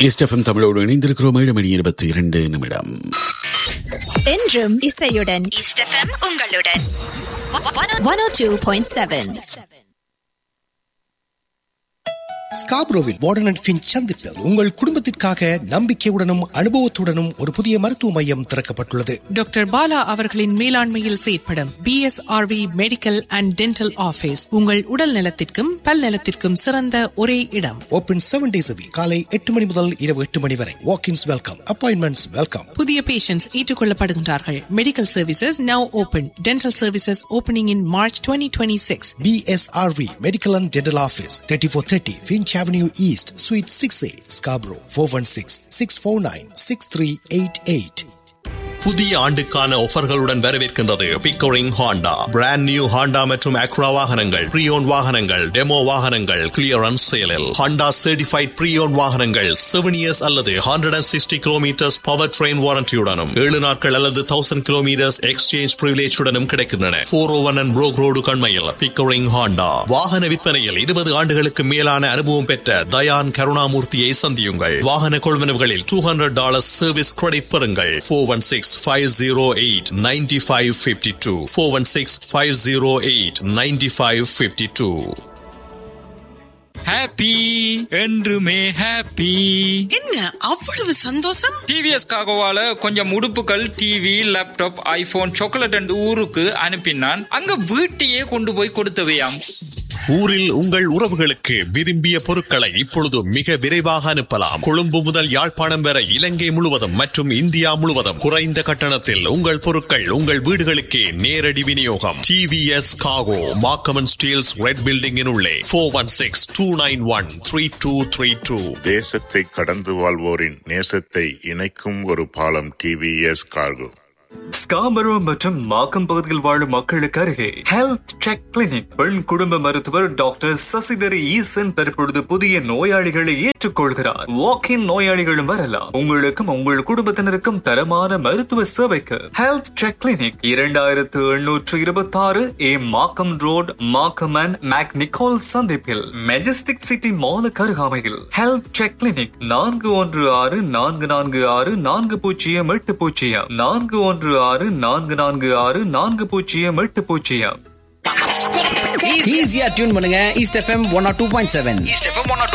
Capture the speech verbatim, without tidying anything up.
East FM தமிழோடு இணைந்திருக்கிறோம். ஏழு மணி இருபத்தி இரண்டு நிமிடம். என்றும் இசையுடன் ஈஸ்ட் எஃப்எம் உங்களுடன் one O two point seven. ஸ்காப்ரோவில் warden and Finch சந்திப்பில் உங்கள் குடும்பத்திற்காக நம்பிக்கையுடனும் அனுபவத்துடனும் ஒரு புதிய மருத்துவ மையம் திறக்கப்பட்டுள்ளது. டாக்டர் பாலா அவர்களின் மேலாண்மையில் செயற்படும் B S R we medical and dental office உங்கள் உடல் நலத்திற்கும் பல் நலத்திற்கும் சிறந்த ஒரே இடம். ஓபன் செவன் டேஸ் காலை எட்டு மணி முதல் இரவு எட்டு மணி வரை. Walk-ins welcome, appointments welcome. புதிய patients ஏற்றுக்கொள்ளப்படுகின்றார்கள். Medical services now open. Dental services opening in March twenty twenty six. B S R V Medical and Dental Office, thirty-four thirty Finch Avenue East, Suite six A, Scarborough, four one six, six four nine, six three eight eight. புதிய ஆண்டுக்கான ஆஃபர்களுடன் வரவேற்கின்றது Pickering Honda. Brand new Honda மற்றும் Accra வாகனங்கள், ப்ரீயோன் வாகனங்கள், demo வாகனங்கள் clearance சேலில். Honda certified ப்ரீயோன் வாகனங்கள் seven years அல்லது hundred and sixty kilometres power train வாரண்டியுடனும் ஏழு நாட்கள் அல்லது தௌசண்ட் கிலோமீட்டர்ஸ் எக்ஸ்சேஞ்ச் பிரிவிலேஜுடனும் கிடைக்கின்றன. போர் ஓ one and Broek road கண்மையில் Pickering Honda. வாகன விற்பனையில் இருபது ஆண்டுகளுக்கு மேலான அனுபவம் பெற்ற தயான் கருணாமூர்த்தியை சந்தியுங்கள். வாகன கொள்வனவுகளில் two hundred dollars service credit பெறுங்கள். Four one six five zero eight nine five five two four one six five zero eight nine five five two. Happy என்றுமே ஹாப்பி. என்ன அவ்வளவு சந்தோஷம்? டிவிஎஸ் காகோவால கொஞ்சம் உடுப்புகள், TV, laptop, iPhone, chocolate and ஊருக்கு அனுப்பினான். அங்க வீட்டையே கொண்டு போய் கொடுத்தவையாம். ஊரில் உங்கள் உறவுகளுக்கு விரும்பிய பொருட்களை இப்பொழுது மிக விரைவாக அனுப்பலாம். கொழும்பு முதல் யாழ்ப்பாணம் வரை இலங்கை முழுவதும் மற்றும் இந்தியா முழுவதும் குறைந்த கட்டணத்தில் உங்கள் பொருட்கள் உங்கள் வீடுகளுக்கே நேரடி விநியோகம். டிவிஎஸ் காகோ, மார்க்கம் ஸ்டீல்ஸ் ரெட் பில்டிங்கின் உள்ளே. Four one six two nine one three two three two. தேசத்தை கடந்து வாழ்வோரின் நேசத்தை இணைக்கும் ஒரு பாலம். TVS cargo. ஸ்காபரோ மற்றும் மாக்கம் பகுதியில் வாழும் மக்களுக்கு அருகே ஹெல்த் செக் கிளினிக். பெண் குடும்ப மருத்துவர் டாக்டர் சசிதரி ஈசன் தற்பொழுது புதிய நோயாளிகளை ஏற்றுக்கொள்கிறார். வாக்கின் நோயாளிகளும் வரலாம். உங்களுக்கும் உங்கள் குடும்பத்தினருக்கும் தரமான மருத்துவ சேவைக்கு ஹெல்த் செக் கிளினிக் இரண்டாயிரத்து எண்ணூற்று இருபத்தி ஆறு ஏ Markham road, Markham and make Nicole சந்திப்பில் மெஜஸ்டிக் சிட்டி மாலுக்கு அருகாமையில் ஹெல்த் செக் கிளினிக். நான்கு ஒன்று ஆறு நான்கு நான்கு ஆறு நான்கு பூஜ்ஜியம் எட்டு பூஜ்ஜியம் நான்கு ஒன்று ஆறு நான்கு நான்கு ஆறு நான்கு பூஜ்ஜியம் எட்டு பூஜ்ஜியம். ஈஸியா டியூன் பண்ணுங்க east FM one R two point seven.